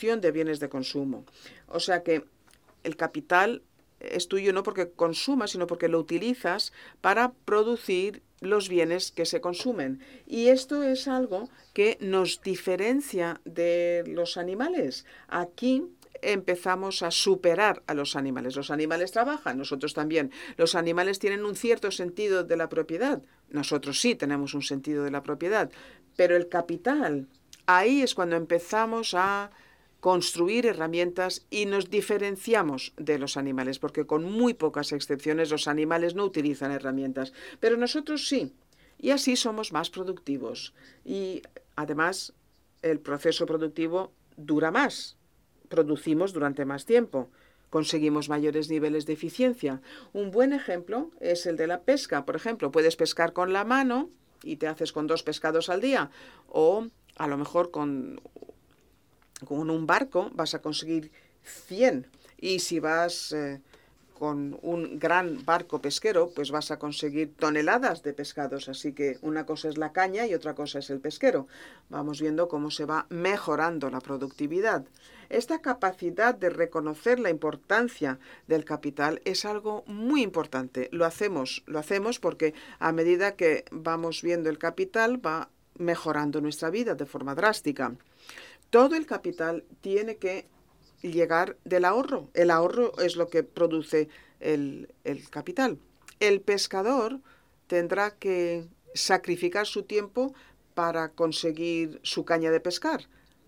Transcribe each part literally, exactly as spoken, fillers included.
producción de bienes de consumo. O sea que el capital es tuyo no porque consumas, sino porque lo utilizas para producir los bienes que se consumen. Y esto es algo que nos diferencia de los animales. Aquí empezamos a superar a los animales. Los animales trabajan, nosotros también. Los animales tienen un cierto sentido de la propiedad. Nosotros sí tenemos un sentido de la propiedad. Pero el capital, ahí es cuando empezamos a construir herramientas y nos diferenciamos de los animales, porque con muy pocas excepciones los animales no utilizan herramientas, pero nosotros sí, y así somos más productivos. Y además el proceso productivo dura más, producimos durante más tiempo, conseguimos mayores niveles de eficiencia. Un buen ejemplo es el de la pesca, por ejemplo, puedes pescar con la mano y te haces con dos pescados al día, o a lo mejor con Con un barco vas a conseguir cien y si vas eh, con un gran barco pesquero, pues vas a conseguir toneladas de pescados. Así que una cosa es la caña y otra cosa es el pesquero. Vamos viendo cómo se va mejorando la productividad. Esta capacidad de reconocer la importancia del capital es algo muy importante. Lo hacemos, lo hacemos porque a medida que vamos viendo el capital va mejorando nuestra vida de forma drástica. Todo el capital tiene que llegar del ahorro. El ahorro es lo que produce el, el capital. El pescador tendrá que sacrificar su tiempo para conseguir su caña de pescar.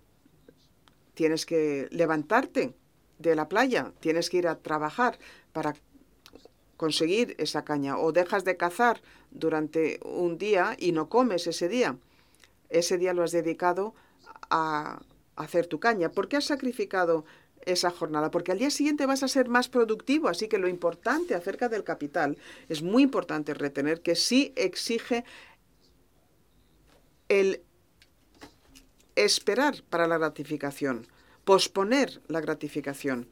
Tienes que levantarte de la playa, tienes que ir a trabajar para conseguir esa caña. O dejas de cazar durante un día y no comes ese día. Ese día lo has dedicado a hacer tu caña. ¿Por qué has sacrificado esa jornada? Porque al día siguiente vas a ser más productivo. Así que lo importante acerca del capital es muy importante retener que sí exige el esperar para la gratificación, posponer la gratificación.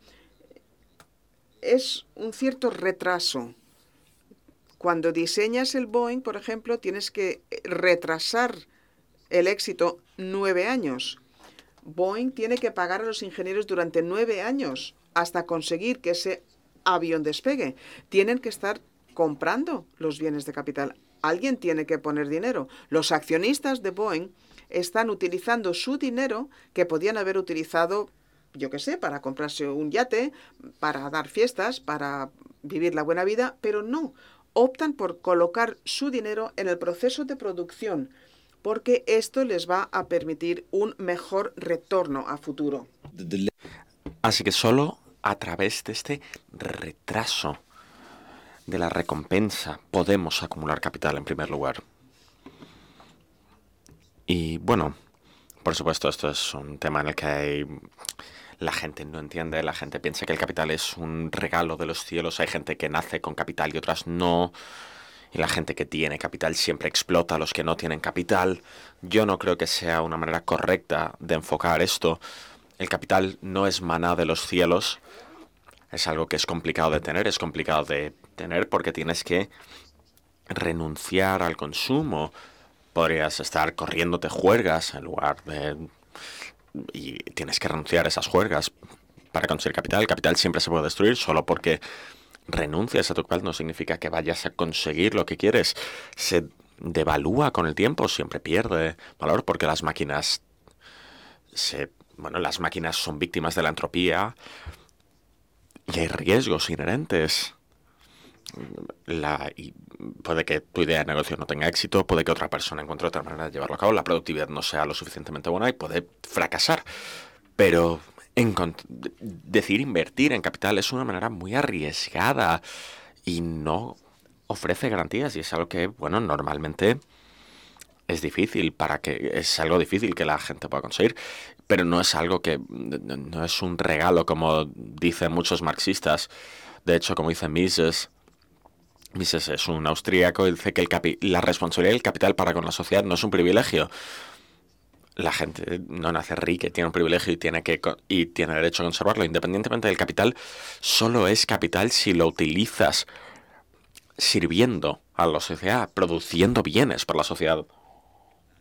Es un cierto retraso. Cuando diseñas el Boeing, por ejemplo, tienes que retrasar el éxito nueve años. Boeing tiene que pagar a los ingenieros durante nueve años hasta conseguir que ese avión despegue. Tienen que estar comprando los bienes de capital. Alguien tiene que poner dinero. Los accionistas de Boeing están utilizando su dinero que podían haber utilizado, yo qué sé, para comprarse un yate, para dar fiestas, para vivir la buena vida, pero no. Optan por colocar su dinero en el proceso de producción, porque esto les va a permitir un mejor retorno a futuro. Así que solo a través de este retraso de la recompensa podemos acumular capital en primer lugar. Y bueno, por supuesto, esto es un tema en el que hay... la gente no entiende, la gente piensa que el capital es un regalo de los cielos, hay gente que nace con capital y otras no... y la gente que tiene capital siempre explota a los que no tienen capital. Yo no creo que sea una manera correcta de enfocar esto. El capital no es maná de los cielos. Es algo que es complicado de tener. Es complicado de tener porque tienes que renunciar al consumo. Podrías estar corriéndote juergas en lugar de... y tienes que renunciar a esas juergas para conseguir capital. El capital siempre se puede destruir solo porque... renuncias a tu capital no significa que vayas a conseguir lo que quieres. Se devalúa con el tiempo, siempre pierde valor porque las máquinas se, bueno, las máquinas son víctimas de la entropía y hay riesgos inherentes. La, y puede que tu idea de negocio no tenga éxito, puede que otra persona encuentre otra manera de llevarlo a cabo, la productividad no sea lo suficientemente buena y puede fracasar. Pero En decir invertir en capital es una manera muy arriesgada y no ofrece garantías y es algo que, bueno, normalmente es difícil para que es algo difícil que la gente pueda conseguir, pero no es algo que no es un regalo como dicen muchos marxistas. De hecho, como dice Mises, Mises es un austríaco y dice que el capi la responsabilidad del capital para con la sociedad no es un privilegio. La gente no nace rica y tiene un privilegio y tiene, que, y tiene derecho a conservarlo. Independientemente del capital, solo es capital si lo utilizas sirviendo a la sociedad, produciendo bienes para la sociedad.